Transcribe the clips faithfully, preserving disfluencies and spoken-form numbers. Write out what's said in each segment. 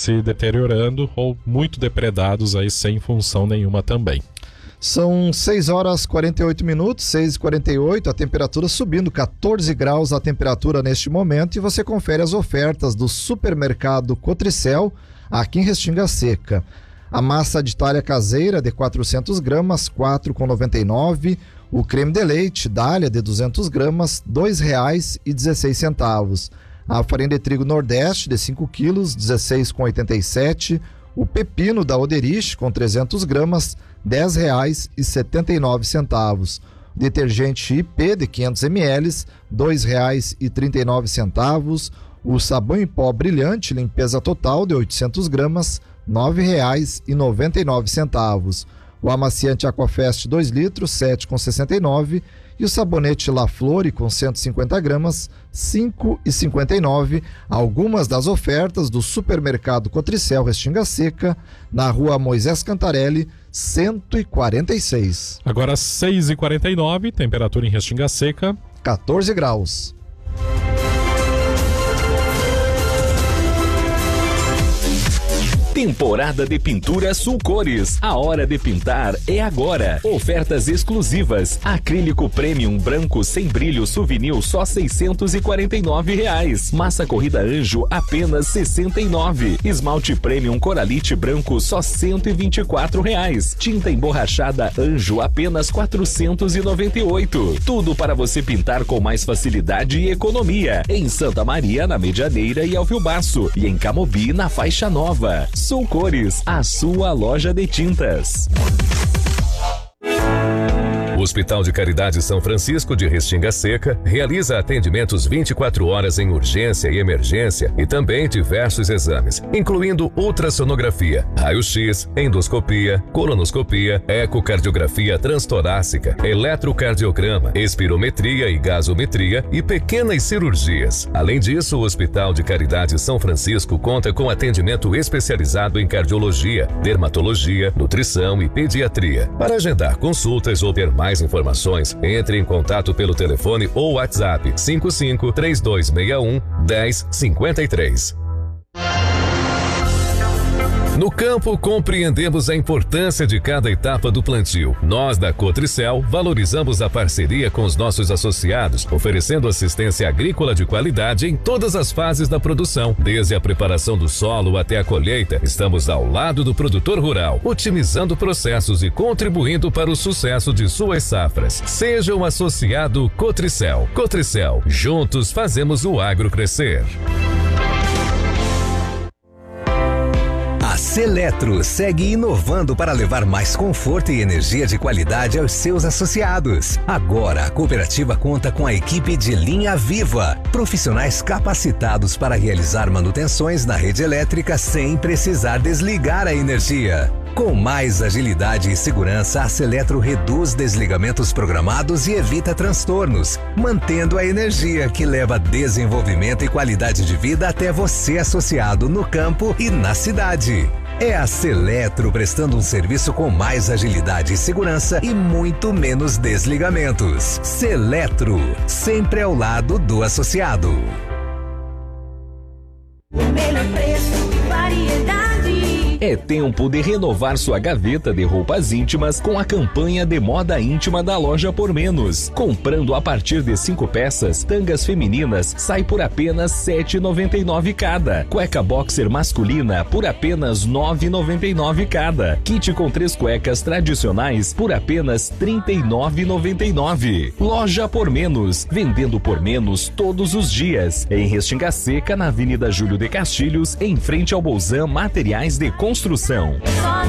se deteriorando ou muito depredados aí sem função nenhuma também. São seis horas e quarenta e oito minutos, seis e quarenta e oito, a temperatura subindo, catorze graus a temperatura neste momento, e você confere as ofertas do supermercado Cotricel aqui em Restinga Seca. A massa de talha caseira de quatrocentas gramas, quatro reais e noventa e nove centavos. O creme de leite Dália de duzentas gramas, dois reais e dezesseis centavos. A farinha de trigo Nordeste de cinco quilos, dezesseis reais e oitenta e sete centavos. O pepino da Oderich com trezentas gramas, dez reais e setenta e nove centavos. O detergente I P de quinhentos mililitros, dois reais e trinta e nove centavos. O sabão em pó brilhante limpeza total de oitocentas gramas, nove reais e noventa e nove centavos. O amaciante Aquafest dois litros, sete reais e sessenta e nove centavos. E o sabonete La Flore com cento e cinquenta gramas, cinco reais e cinquenta e nove centavos. Algumas das ofertas do supermercado Cotricel Restinga Seca, na rua Moisés Cantarelli, cento e quarenta e seis. Agora seis e quarenta e nove, temperatura em Restinga Seca, catorze graus. Temporada de pintura Sulcores. A hora de pintar é agora. Ofertas exclusivas. Acrílico Premium branco sem brilho Souvenir só seiscentos e quarenta e nove reais. Massa corrida Anjo apenas sessenta e nove. Esmalte Premium Coralite branco só cento e vinte e quatro reais. Tinta emborrachada Anjo apenas quatrocentos e noventa e oito. Tudo para você pintar com mais facilidade e economia. Em Santa Maria, na Medianeira e Alvio-Baço. E em Camobi, na Faixa Nova. Sulcores, a sua loja de tintas. O Hospital de Caridade São Francisco de Restinga Seca realiza atendimentos vinte e quatro horas em urgência e emergência e também diversos exames, incluindo ultrassonografia, raio-x, endoscopia, colonoscopia, ecocardiografia transtorácica, eletrocardiograma, espirometria e gasometria e pequenas cirurgias. Além disso, o Hospital de Caridade São Francisco conta com atendimento especializado em cardiologia, dermatologia, nutrição e pediatria. Para agendar consultas ou ter mais informações, entre em contato pelo telefone ou WhatsApp cinco cinco, três dois seis um, um zero cinco três. No campo, compreendemos a importância de cada etapa do plantio. Nós, da Cotricel, valorizamos a parceria com os nossos associados, oferecendo assistência agrícola de qualidade em todas as fases da produção. Desde a preparação do solo até a colheita, estamos ao lado do produtor rural, otimizando processos e contribuindo para o sucesso de suas safras. Seja um associado Cotricel. Cotricel, juntos fazemos o agro crescer. A Seletro segue inovando para levar mais conforto e energia de qualidade aos seus associados. Agora, a cooperativa conta com a equipe de linha viva, profissionais capacitados para realizar manutenções na rede elétrica sem precisar desligar a energia. Com mais agilidade e segurança, a Seletro reduz desligamentos programados e evita transtornos, mantendo a energia que leva desenvolvimento e qualidade de vida até você associado no campo e na cidade. É a Seletro prestando um serviço com mais agilidade e segurança e muito menos desligamentos. Seletro, sempre ao lado do associado. O melhor preço e variedade. É tempo de renovar sua gaveta de roupas íntimas com a campanha de moda íntima da Loja Por Menos. Comprando a partir de cinco peças, tangas femininas sai por apenas sete reais e noventa e nove cada. Cueca boxer masculina por apenas nove reais e noventa e nove cada. Kit com três cuecas tradicionais por apenas trinta e nove reais e noventa e nove. Loja Por Menos, vendendo por menos todos os dias. Em Restinga Seca, na Avenida Júlio de Castilhos, em frente ao Bolzan Materiais de Construção.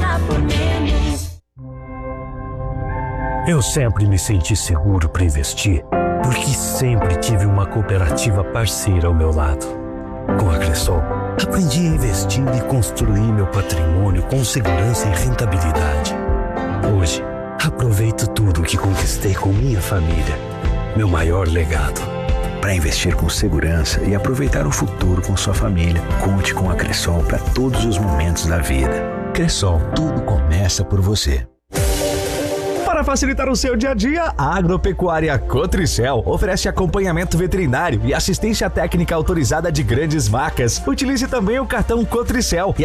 Eu sempre me senti seguro para investir, porque sempre tive uma cooperativa parceira ao meu lado. Com a Cressol, aprendi a investir e construir meu patrimônio com segurança e rentabilidade. Hoje, aproveito tudo que conquistei com minha família, meu maior legado. Para investir com segurança e aproveitar o futuro com sua família, conte com a Cressol para todos os momentos da vida. Cressol, tudo começa por você. Para facilitar o seu dia a dia, a Agropecuária Cotricel oferece acompanhamento veterinário e assistência técnica autorizada de grandes vacas. Utilize também o cartão Cotricel e